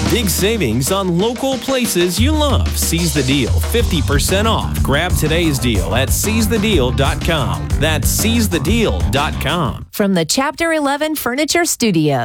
Big savings on local places you love. Seize the deal, 50% off. Grab today's deal at seizethedeal.com. That's seizethedeal.com. From the Chapter 11 Furniture Studio.